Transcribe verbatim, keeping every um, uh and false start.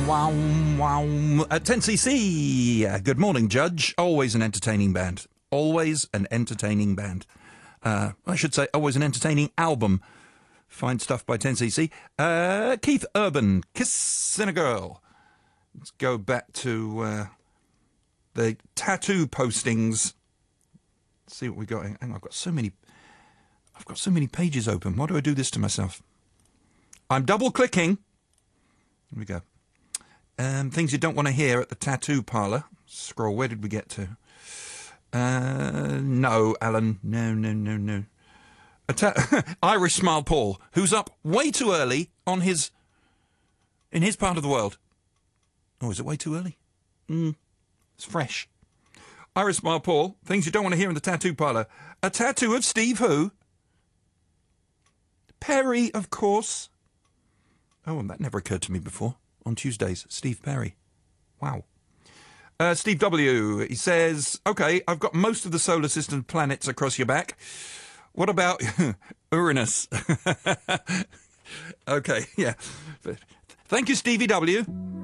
wow, wow. At ten C C, uh, good morning, Judge. Always an entertaining band. Always an entertaining band. Uh, I should say, always an entertaining album. Fine stuff by ten C C. Uh, Keith Urban, Kissin' a Girl. Let's go back to uh, the tattoo postings. Let's see what we got. Hang on, I've got so many. I've got so many pages open. Why do I do this to myself? I'm double clicking. Here we go. Um, things you don't want to hear at the tattoo parlour. Scroll. Where did we get to? Uh, no, Alan. No, no, no, no. A ta- Irish Smile Paul, who's up way too early on his in his part of the world. Oh, is it way too early? Mm, it's fresh. Irish Smile Paul, things you don't want to hear in the tattoo parlour. A tattoo of Steve who? Perry, of course. Oh, and that never occurred to me before. On Tuesdays, Steve Perry. Wow. Uh, Steve W. He says, OK, I've got most of the solar system planets across your back. What about Uranus? OK, yeah. Thank you, Stevie W.